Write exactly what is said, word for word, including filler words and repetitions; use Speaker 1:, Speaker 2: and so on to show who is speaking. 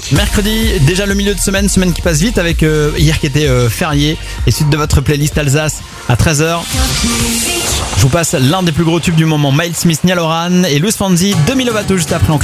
Speaker 1: Mercredi, déjà le milieu de semaine, semaine qui passe vite avec euh, hier qui était euh, férié. Et suite de votre playlist Alsace à treize heures. Je vous passe l'un des plus gros tubes du moment, Miles Smith, Niall Horan et Loose Fonzie, deux mille Lovato juste après en